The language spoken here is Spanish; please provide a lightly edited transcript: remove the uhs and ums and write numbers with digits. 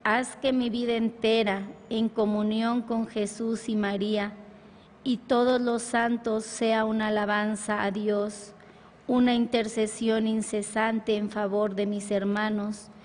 Haz que mi vida entera, en comunión con Jesús y María y todos los santos, sea una alabanza a Dios, una intercesión incesante en favor de mis hermanos